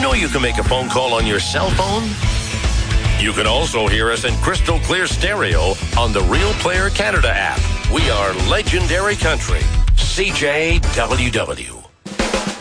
know you can make a phone call on your cell phone? You can also hear us in crystal clear stereo on the Real Player Canada app. We are Legendary Country. CJWW.